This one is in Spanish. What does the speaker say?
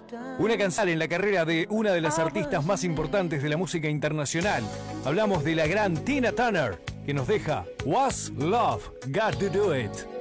Una canción en la carrera de una de las artistas más importantes de la música internacional. Hablamos de la gran Tina Turner, que nos deja What's Love Got to Do It.